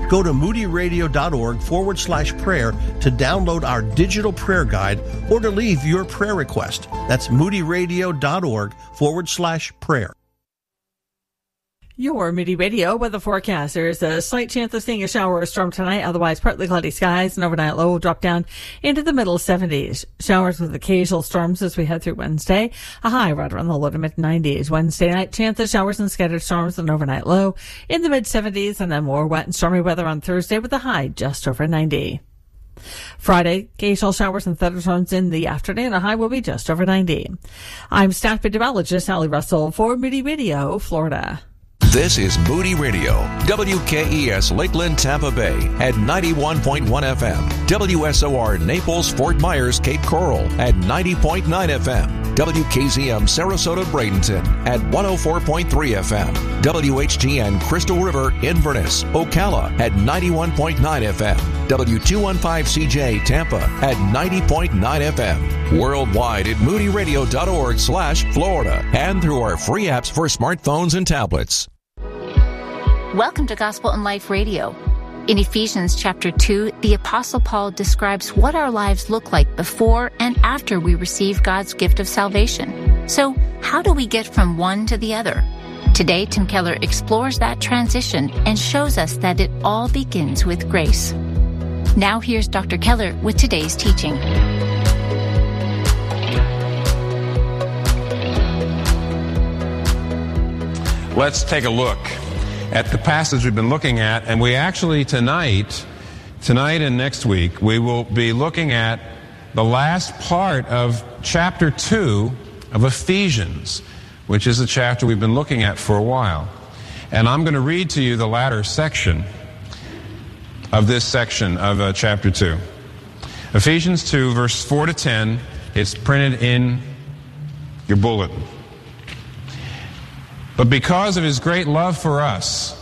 Go to moodyradio.org/prayer to download our digital prayer guide or to leave your prayer request. That's moodyradio.org/prayer. Your Moody Radio weather forecast. There's a slight chance of seeing a shower or storm tonight, otherwise partly cloudy skies, and overnight low will drop down into the middle 70s. Showers with occasional storms as we head through Wednesday. A high right around the low to mid 90s. Wednesday night, chance of showers and scattered storms, and overnight low in the mid 70s, and then more wet and stormy weather on Thursday with a high just over 90. Friday, occasional showers and thunderstorms in the afternoon. A high will be just over 90. I'm staff meteorologist Sally Russell for Moody Radio, Florida. This is Moody Radio, WKES Lakeland, Tampa Bay at 91.1 FM, WSOR Naples, Fort Myers, Cape Coral at 90.9 FM, WKZM Sarasota, Bradenton at 104.3 FM, WHGN Crystal River, Inverness, Ocala at 91.9 FM, W215CJ Tampa at 90.9 FM, worldwide at moodyradio.org/Florida, and through our free apps for smartphones and tablets. Welcome to Gospel and Life Radio. In Ephesians chapter 2, the Apostle Paul describes what our lives look like before and after we receive God's gift of salvation. So, how do we get from one to the other? Today, Tim Keller explores that transition and shows us that it all begins with grace. Now here's Dr. Keller with today's teaching. Let's take a look at the passage we've been looking at, and we actually tonight and next week, we will be looking at the last part of chapter 2 of Ephesians, which is a chapter we've been looking at for a while. And I'm going to read to you the latter section of this section of chapter 2. Ephesians 2, verse 4 to 10, it's printed in your bulletin. But because of His great love for us,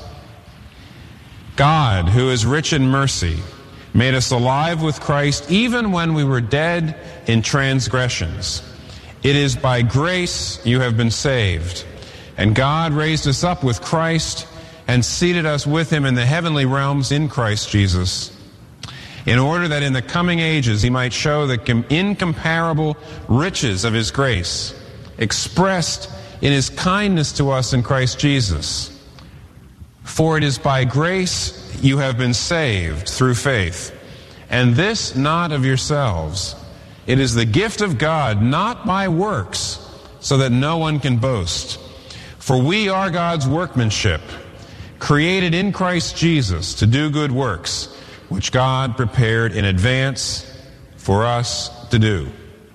God, who is rich in mercy, made us alive with Christ even when we were dead in transgressions. It is by grace you have been saved. And God raised us up with Christ and seated us with Him in the heavenly realms in Christ Jesus, in order that in the coming ages He might show the incomparable riches of His grace, expressed in His kindness to us in Christ Jesus. For it is by grace you have been saved through faith, and this not of yourselves. It is the gift of God, not by works, so that no one can boast. For we are God's workmanship, created in Christ Jesus to do good works, which God prepared in advance for us to do.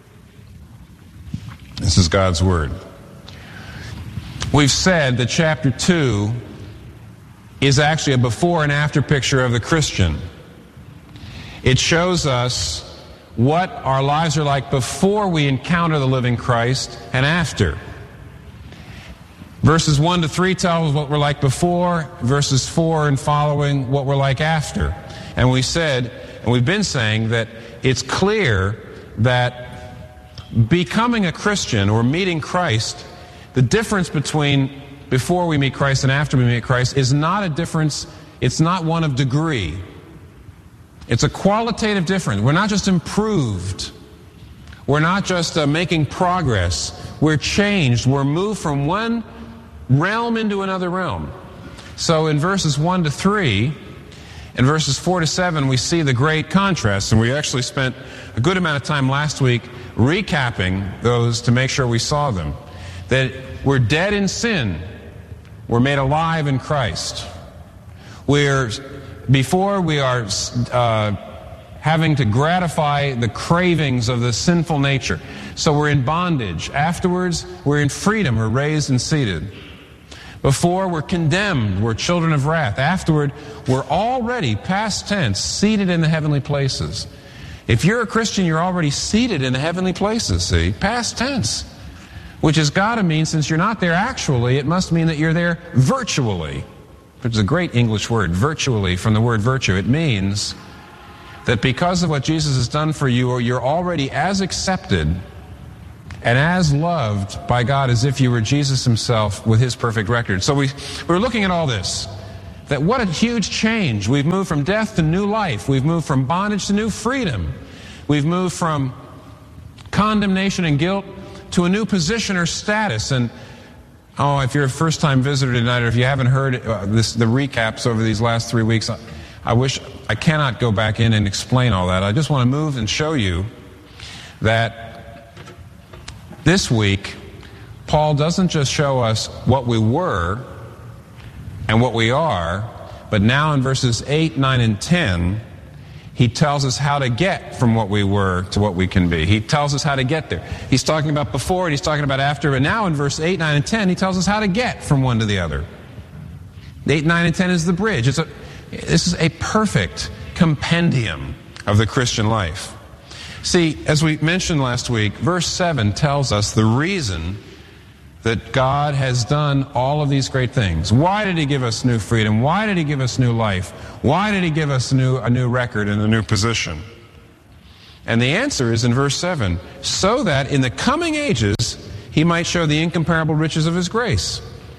This is God's Word. We've said that chapter 2 is actually a before and after picture of the Christian. It shows us what our lives are like before we encounter the living Christ and after. Verses 1 to 3 tell us what we're like before, verses 4 and following what we're like after. And we said, and we've been saying, that it's clear that becoming a Christian or meeting Christ, the difference between before we meet Christ and after we meet Christ is not a difference, it's not one of degree. It's a qualitative difference. We're not just improved. We're not just making progress. We're changed. We're moved from one realm into another realm. So in verses 1 to 3 and verses 4 to 7, we see the great contrast. And we actually spent a good amount of time last week recapping those to make sure we saw them. That we're dead in sin. We're made alive in Christ. Before we are having to gratify the cravings of the sinful nature. So we're in bondage. Afterwards, we're in freedom. We're raised and seated. Before, we're condemned. We're children of wrath. Afterward, we're already, past tense, seated in the heavenly places. If you're a Christian, you're already seated in the heavenly places, see? Past tense. Which has got to mean, since you're not there actually, it must mean that you're there virtually. Which is a great English word, virtually, from the word virtue. It means that because of what Jesus has done for you, you're already as accepted and as loved by God as if you were Jesus Himself with His perfect record. So we're looking at all this. that what a huge change. We've moved from death to new life. We've moved from bondage to new freedom. We've moved from condemnation and guilt to a new position or status. And if you're a first-time visitor tonight, or if you haven't heard the recaps over these last 3 weeks, I cannot go back in and explain all that. I just want to move and show you that this week, Paul doesn't just show us what we were and what we are, but now in verses 8, 9, and 10, he tells us how to get from what we were to what we can be. He tells us how to get there. He's talking about before and he's talking about after, but now in verse 8, 9, and 10, he tells us how to get from one to the other. 8, 9, and 10 is the bridge. This is a perfect compendium of the Christian life. See, as we mentioned last week, verse 7 tells us the reason that God has done all of these great things. Why did he give us new freedom? Why did he give us new life? Why did he give us a new record and a new position? And the answer is in verse 7, so that in the coming ages he might show the incomparable riches of his grace.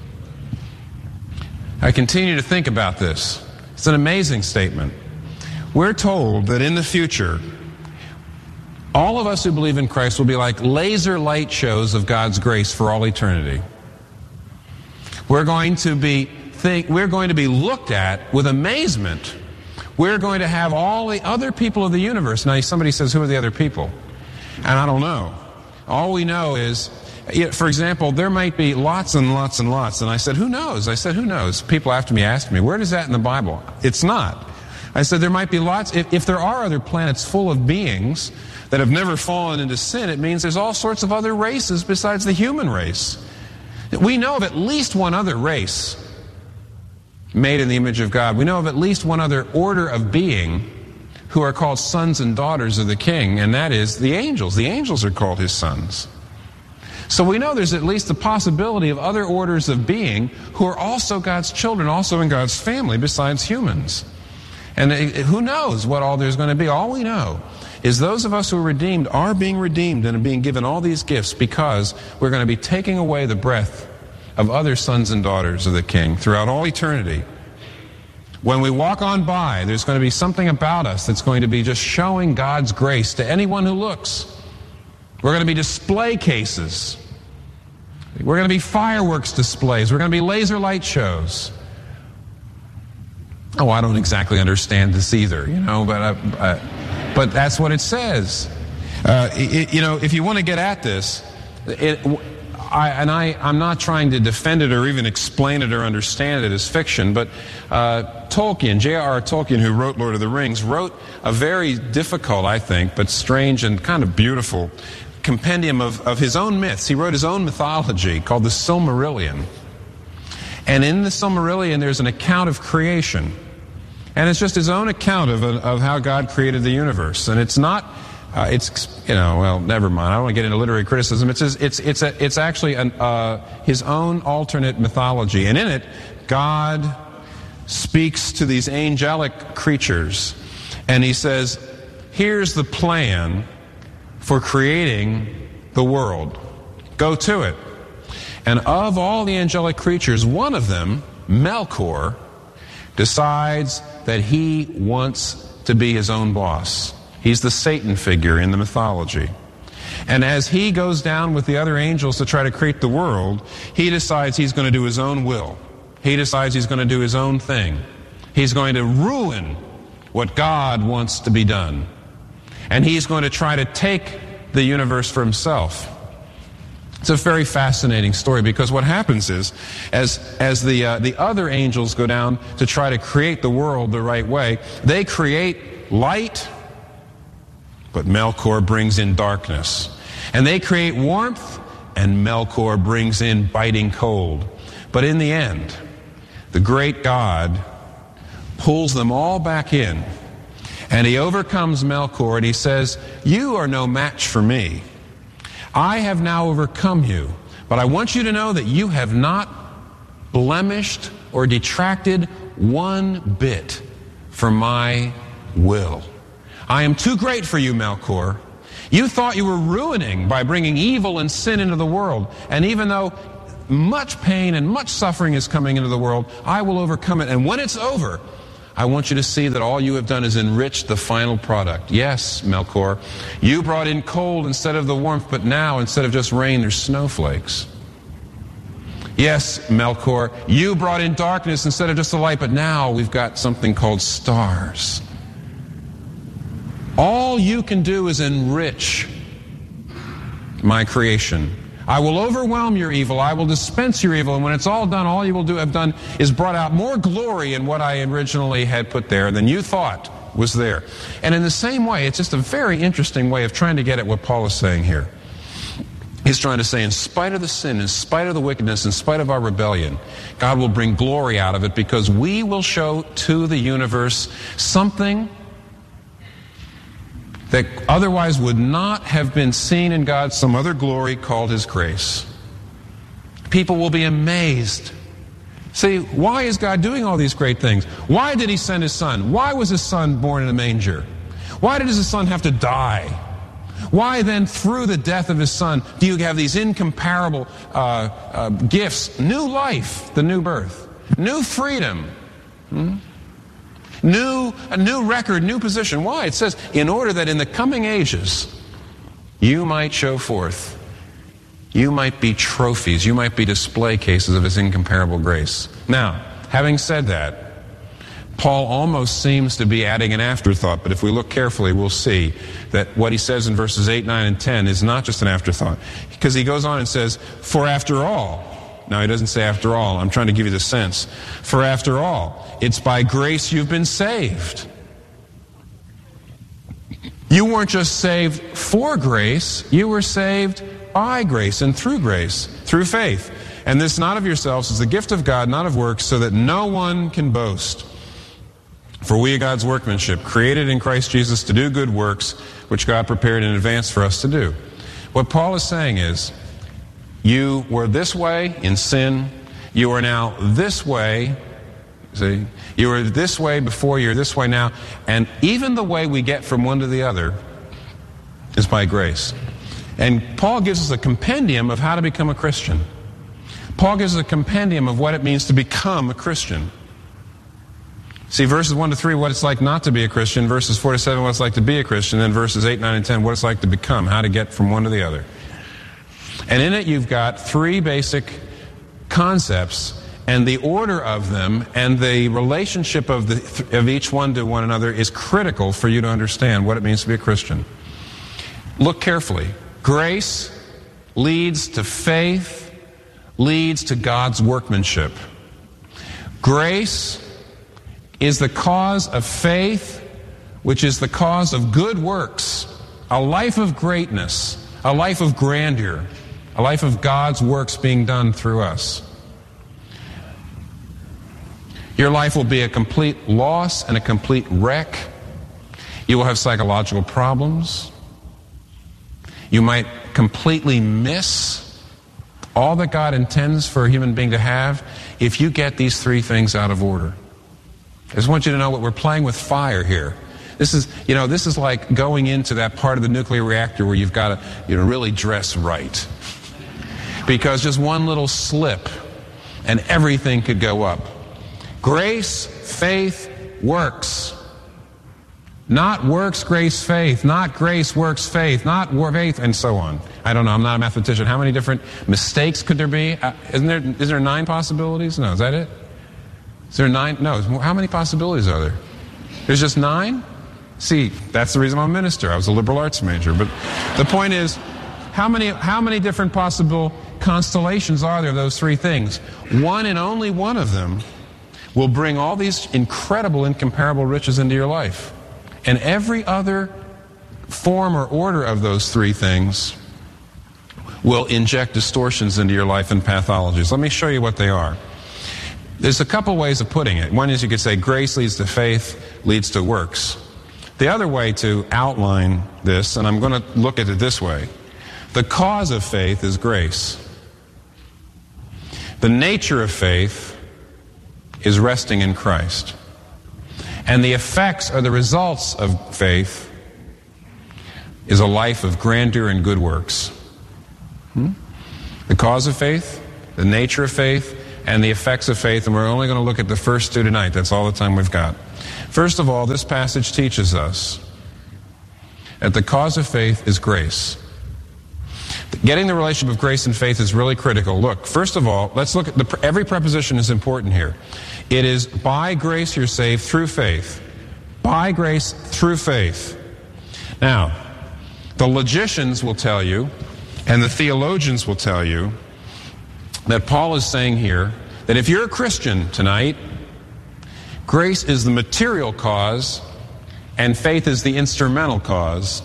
I continue to think about this. It's an amazing statement. We're told that in the future, all of us who believe in Christ will be like laser light shows of God's grace for all eternity. We're going to be looked at with amazement. We're going to have all the other people of the universe. Now, somebody says, who are the other people? And I don't know. All we know is, for example, there might be lots and lots and lots. And I said, who knows? I said, who knows? People after me asked me, where is that in the Bible? It's not. I said, there might be lots. If there are other planets full of beings that have never fallen into sin, it means there's all sorts of other races besides the human race. We know of at least one other race made in the image of God. We know of at least one other order of being who are called sons and daughters of the King, and that is the angels. The angels are called his sons. So we know there's at least the possibility of other orders of being who are also God's children, also in God's family, besides humans. And who knows what all there's going to be. All we know is those of us who are redeemed are being redeemed and are being given all these gifts because we're going to be taking away the breath of other sons and daughters of the King throughout all eternity. When we walk on by, there's going to be something about us that's going to be just showing God's grace to anyone who looks. We're going to be display cases. We're going to be fireworks displays. We're going to be laser light shows. Oh, I don't exactly understand this either, but that's what it says. If you want to get at this, I'm not trying to defend it or even explain it or understand it as fiction, but Tolkien, J.R.R. Tolkien, who wrote Lord of the Rings, wrote a very difficult, I think, but strange and kind of beautiful compendium of his own myths. He wrote his own mythology called the Silmarillion. And in the Silmarillion, there's an account of creation. And it's just his own account of how God created the universe. And it's not, never mind. I don't want to get into literary criticism. It's actually his own alternate mythology. And in it, God speaks to these angelic creatures. And he says, here's the plan for creating the world. Go to it. And of all the angelic creatures, one of them, Melkor, decides that he wants to be his own boss. He's the Satan figure in the mythology. And as he goes down with the other angels to try to create the world, he decides he's going to do his own will. He decides he's going to do his own thing. He's going to ruin what God wants to be done. And he's going to try to take the universe for himself. It's a very fascinating story because what happens is, as the other angels go down to try to create the world the right way, they create light, but Melkor brings in darkness. And they create warmth, and Melkor brings in biting cold. But in the end, the great God pulls them all back in, and he overcomes Melkor, and he says, "You are no match for me. I have now overcome you, but I want you to know that you have not blemished or detracted one bit from my will. I am too great for you, Melkor. You thought you were ruining by bringing evil and sin into the world, and even though much pain and much suffering is coming into the world. I will overcome it. And when it's over, I want you to see that all you have done is enrich the final product. Yes, Melchior, you brought in cold instead of the warmth, but now instead of just rain, there's snowflakes. Yes, Melchior, you brought in darkness instead of just the light, but now we've got something called stars. All you can do is enrich my creation. I will overwhelm your evil. I will dispense your evil. And when it's all done, all you will have done is brought out more glory in what I originally had put there than you thought was there. And in the same way, it's just a very interesting way of trying to get at what Paul is saying here. He's trying to say, in spite of the sin, in spite of the wickedness, in spite of our rebellion, God will bring glory out of it because we will show to the universe something that otherwise would not have been seen in God, some other glory called His grace. People will be amazed. See, why is God doing all these great things? Why did He send His Son? Why was His Son born in a manger? Why did His Son have to die? Why then, through the death of His Son, do you have these incomparable gifts? New life, the new birth. New freedom. A new record, new position. Why? It says, in order that in the coming ages, you might show forth. You might be trophies. You might be display cases of His incomparable grace. Now, having said that, Paul almost seems to be adding an afterthought, but if we look carefully, we'll see that what he says in verses 8, 9, and 10 is not just an afterthought. Because he goes on and says, for after all, now he doesn't say after all, I'm trying to give you the sense. For after all, it's by grace you've been saved. You weren't just saved for grace, you were saved by grace and through grace, through faith. And this not of yourselves is the gift of God, not of works, so that no one can boast. For we are God's workmanship, created in Christ Jesus to do good works, which God prepared in advance for us to do. What Paul is saying is, you were this way in sin, you are now this way, see? You were this way before, you're this way now, and even the way we get from one to the other is by grace. And Paul gives us a compendium of how to become a Christian. Paul gives us a compendium of what it means to become a Christian. See, verses 1 to 3, what it's like not to be a Christian. Verses 4 to 7, what it's like to be a Christian. Then verses 8, 9, and 10, what it's like to become, how to get from one to the other. And in it, you've got three basic concepts, and the order of them and the relationship of each one to one another is critical for you to understand what it means to be a Christian. Look carefully. Grace leads to faith, leads to God's workmanship. Grace is the cause of faith, which is the cause of good works, a life of greatness, a life of grandeur, a life of God's works being done through us. Your life will be a complete loss and a complete wreck. You will have psychological problems. You might completely miss all that God intends for a human being to have if you get these three things out of order. I just want you to know what we're playing with fire here. This is like going into that part of the nuclear reactor where you've got to really dress right. Because just one little slip and everything could go up. Grace, faith, works. Not works, grace, faith. Not grace, works, faith. Not faith, and so on. I don't know. I'm not a mathematician. How many different mistakes could there be? Is there 9 possibilities? No, is that it? Is there 9? No. How many possibilities are there? There's just 9? See, that's the reason I'm a minister. I was a liberal arts major. But the point is, how many different possible constellations are there of those three things? One and only one of them will bring all these incredible, incomparable riches into your life. And every other form or order of those three things will inject distortions into your life and pathologies. Let me show you what they are. There's a couple ways of putting it. One is you could say grace leads to faith, leads to works. The other way to outline this, and I'm going to look at it this way, the cause of faith is grace. The nature of faith is resting in Christ. And the effects or the results of faith is a life of grandeur and good works. The cause of faith the nature of faith, and the effects of faith, and we're only going to look at the first two tonight. That's all the time we've got. First of all, this passage teaches us that the cause of faith is grace. Getting the relationship of grace and faith is really critical. Look, first of all, let's look at every preposition is important here. It is by grace you're saved through faith. By grace through faith. Now, the logicians will tell you, and the theologians will tell you, that Paul is saying here that if you're a Christian tonight, grace is the material cause and faith is the instrumental cause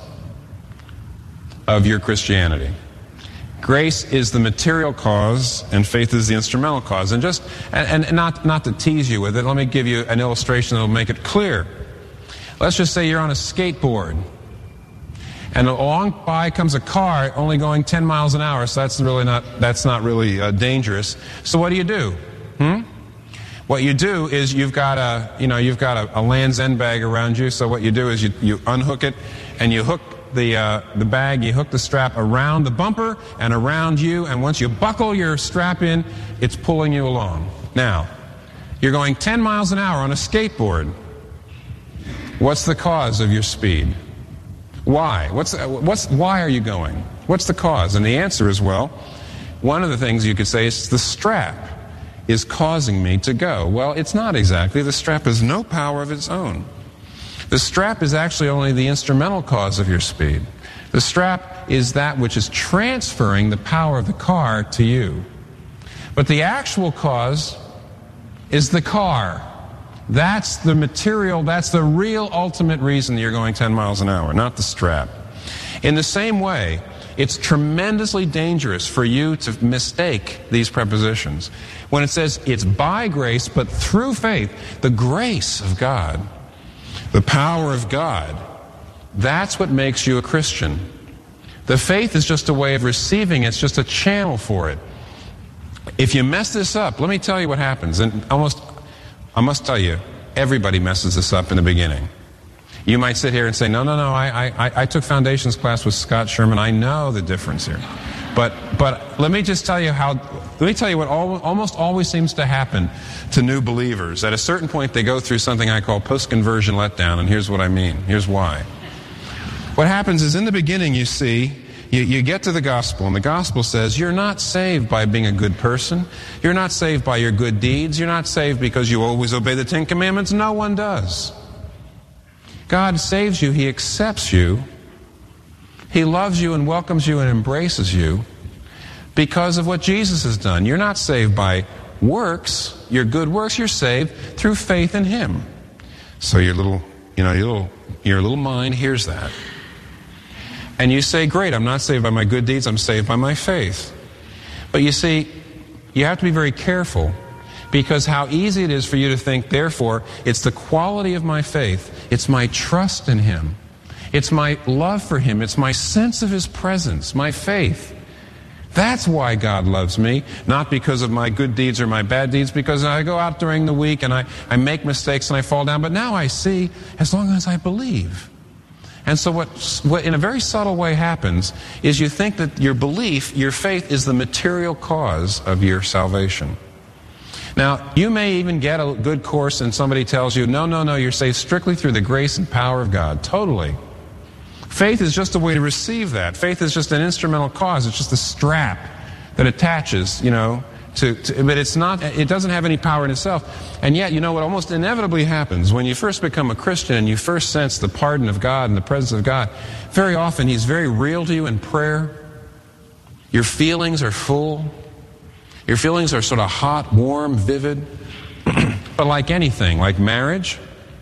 of your Christianity. Grace is the material cause and faith is the instrumental cause. And not to tease you with it, let me give you an illustration that will make it clear. Let's just say you're on a skateboard and along by comes a car only going 10 miles an hour, so that's not really dangerous. So what do? What you do is you've got a Land's End bag around you. So what you do is you unhook it and you hook the bag, you hook the strap around the bumper and around you, and once you buckle your strap in, it's pulling you along. Now, you're going 10 miles an hour on a skateboard. What's the cause of your speed? Why? Why are you going? What's the cause? And the answer is, well, one of the things you could say is the strap is causing me to go. Well, it's not exactly. The strap has no power of its own. The strap is actually only the instrumental cause of your speed. The strap is that which is transferring the power of the car to you. But the actual cause is the car. That's the material, that's the real ultimate reason you're going 10 miles an hour, not the strap. In the same way, it's tremendously dangerous for you to mistake these prepositions. When it says it's by grace, but through faith, the grace of God, the power of God, that's what makes you a Christian. The faith is just a way of receiving it. It's just a channel for it. If you mess this up, let me tell you what happens. And I must tell you, everybody messes this up in the beginning. You might sit here and say, no, I took foundations class with Scott Sherman. I know the difference here. But let me just tell you what almost always seems to happen to new believers. At a certain point, they go through something I call post-conversion letdown, and here's what I mean. Here's why. What happens is in the beginning, you see, you get to the gospel, and the gospel says you're not saved by being a good person. You're not saved by your good deeds. You're not saved because you always obey the Ten Commandments. No one does. God saves you. He accepts you. He loves you and welcomes you and embraces you because of what Jesus has done. You're not saved by works, your good works. You're saved through faith in Him. So your little mind hears that. And you say, great, I'm not saved by my good deeds, I'm saved by my faith. But you see, you have to be very careful, because how easy it is for you to think, therefore, it's the quality of my faith, it's my trust in Him, it's my love for Him, it's my sense of His presence, my faith. That's why God loves me, not because of my good deeds or my bad deeds, because I go out during the week and I make mistakes and I fall down, but now I see, as long as I believe. And so what in a very subtle way happens is you think that your belief, your faith, is the material cause of your salvation. Now, you may even get a good course and somebody tells you, no, you're saved strictly through the grace and power of God. Totally. Faith is just a way to receive that. Faith is just an instrumental cause. It's just a strap that attaches, but it's not, it doesn't have any power in itself. And yet, what almost inevitably happens when you first become a Christian and you first sense the pardon of God and the presence of God, very often He's very real to you in prayer. Your feelings are full. Your feelings are sort of hot, warm, vivid. But like anything, like marriage,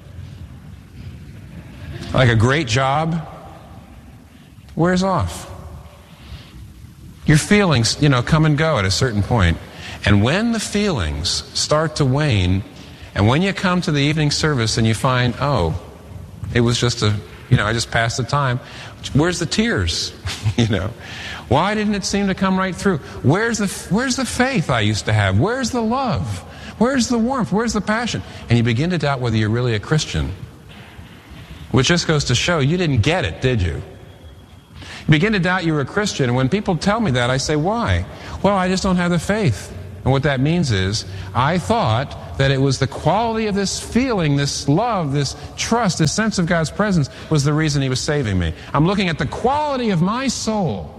like a great job, wears off. Your feelings, come and go at a certain point. And when the feelings start to wane, and when you come to the evening service and you find, it was just I just passed the time, where's the tears? Why didn't it seem to come right through? Where's the faith I used to have? Where's the love? Where's the warmth? Where's the passion? And you begin to doubt whether you're really a Christian. Which just goes to show you didn't get it, did you? You begin to doubt you were a Christian, and when people tell me that, I say, why? Well, I just don't have the faith. And what that means is, I thought that it was the quality of this feeling, this love, this trust, this sense of God's presence was the reason He was saving me. I'm looking at the quality of my soul.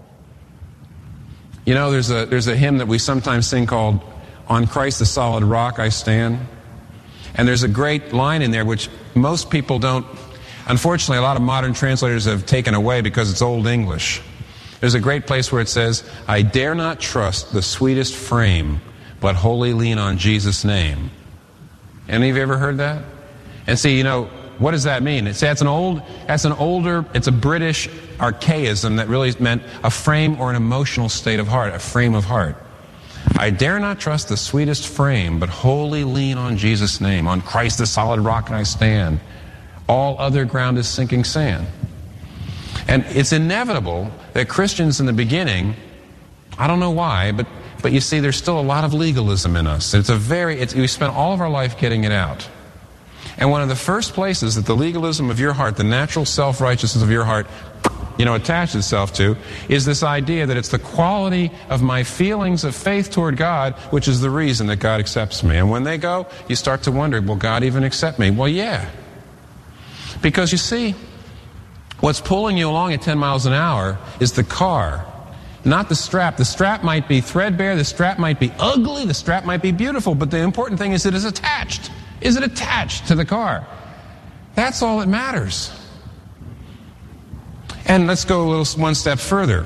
You know, there's a hymn that we sometimes sing called, "On Christ the Solid Rock I Stand." And there's a great line in there which most people don't, unfortunately a lot of modern translators have taken away because it's Old English. There's a great place where it says, "I dare not trust the sweetest frame, but wholly lean on Jesus' name." Any of you ever heard that? And see, you know, what does that mean? It's a British archaism that really meant a frame or an emotional state of heart, a frame of heart. I dare not trust the sweetest frame, but wholly lean on Jesus' name. On Christ the solid rock I stand. All other ground is sinking sand. And it's inevitable that Christians in the beginning, I don't know why, but you see, there's still a lot of legalism in us. We spent all of our life getting it out. And one of the first places that the legalism of your heart, the natural self-righteousness of your heart, attaches itself to, is this idea that it's the quality of my feelings of faith toward God, which is the reason that God accepts me. And when they go, you start to wonder, will God even accept me? Well, yeah. Because you see, what's pulling you along at 10 miles an hour is the car, not the strap. The strap might be threadbare, the strap might be ugly, the strap might be beautiful, but the important thing is it is attached. Is it attached to the car? That's all that matters. And let's go one step further.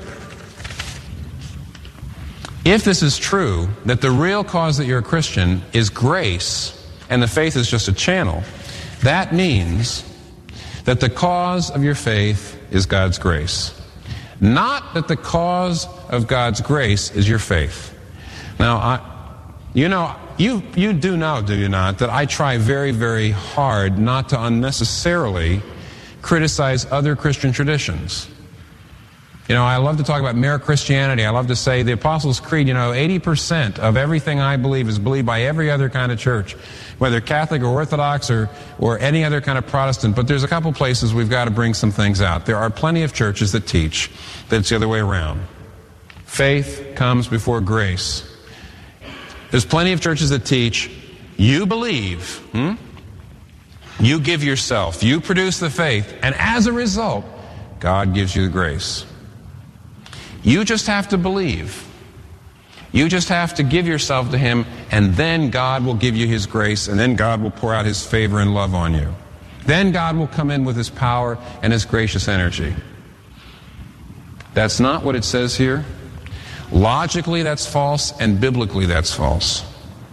If this is true, that the real cause that you're a Christian is grace, and the faith is just a channel, that means that the cause of your faith is God's grace. Not that the cause of God's grace is your faith. Now, you do know, do you not, that I try very, very hard not to unnecessarily criticize other Christian traditions. I love to talk about mere Christianity. I love to say the Apostles' Creed, 80% of everything I believe is believed by every other kind of church, whether Catholic or Orthodox or any other kind of Protestant. But there's a couple places we've got to bring some things out. There are plenty of churches that teach that it's the other way around. Faith comes before grace. There's plenty of churches that teach, you believe, you give yourself, you produce the faith, and as a result, God gives you the grace. You just have to believe. You just have to give yourself to Him, and then God will give you His grace, and then God will pour out His favor and love on you. Then God will come in with His power and His gracious energy. That's not what it says here. Logically, that's false, and biblically, that's false.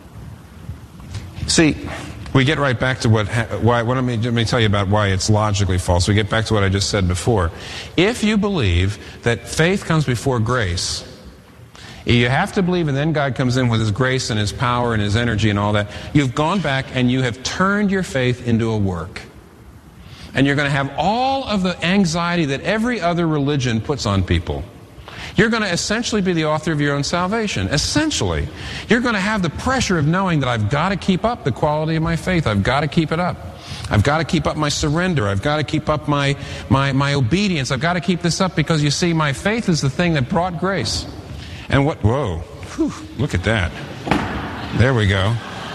See, we get right back to let me tell you about why it's logically false. We get back to what I just said before. If you believe that faith comes before grace, you have to believe, and then God comes in with His grace and His power and His energy and all that, you've gone back and you have turned your faith into a work. And you're going to have all of the anxiety that every other religion puts on people. You're going to essentially be the author of your own salvation. Essentially. You're going to have the pressure of knowing that I've got to keep up the quality of my faith. I've got to keep it up. I've got to keep up my surrender. I've got to keep up my obedience. I've got to keep this up because, you see, my faith is the thing that brought grace. And look at that. There we go.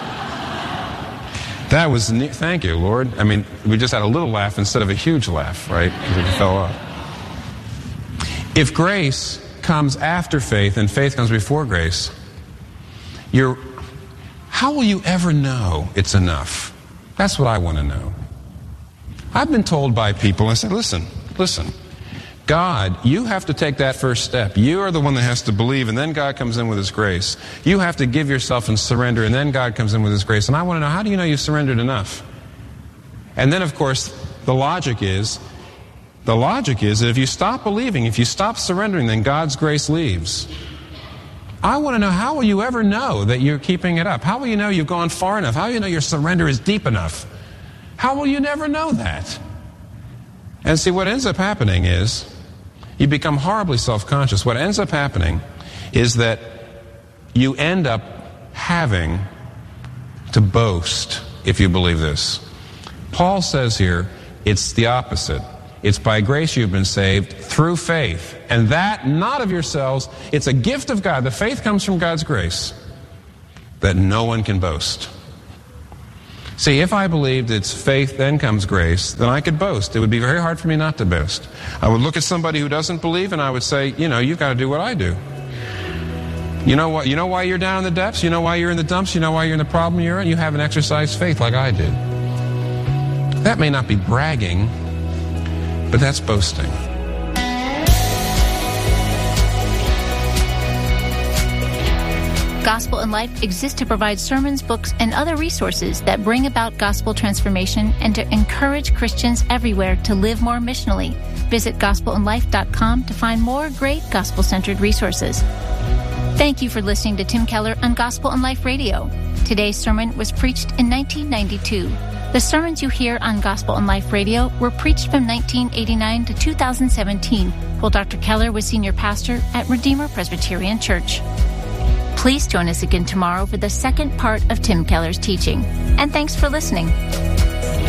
That was neat. Thank you, Lord. I mean, we just had a little laugh instead of a huge laugh, right? Because it fell off. If grace comes after faith and faith comes before grace, how will you ever know it's enough? That's what I want to know. I've been told by people, I said, listen, God, you have to take that first step. You are the one that has to believe, and then God comes in with His grace. You have to give yourself and surrender, and then God comes in with His grace. And I want to know, how do you know you've surrendered enough? And then, of course, the logic is that if you stop believing, if you stop surrendering, then God's grace leaves. I want to know, how will you ever know that you're keeping it up? How will you know you've gone far enough? How will you know your surrender is deep enough? How will you never know that? And see, what ends up happening is you become horribly self-conscious. What ends up happening is that you end up having to boast if you believe this. Paul says here, it's the opposite. It's by grace you've been saved through faith. And that not of yourselves, it's a gift of God. The faith comes from God's grace. that no one can boast. See, if I believed it's faith, then comes grace, then I could boast. It would be very hard for me not to boast. I would look at somebody who doesn't believe, and I would say, you've got to do what I do. You know what? You know why you're down in the depths? You know why you're in the dumps? You know why you're in the problem you're in? You haven't exercised faith like I did. That may not be bragging, but that's boasting. Gospel in Life exists to provide sermons, books, and other resources that bring about gospel transformation and to encourage Christians everywhere to live more missionally. Visit gospelinlife.com to find more great gospel-centered resources. Thank you for listening to Tim Keller on Gospel in Life Radio. Today's sermon was preached in 1992. The sermons you hear on Gospel in Life Radio were preached from 1989 to 2017, while Dr. Keller was senior pastor at Redeemer Presbyterian Church. Please join us again tomorrow for the second part of Tim Keller's teaching. And thanks for listening.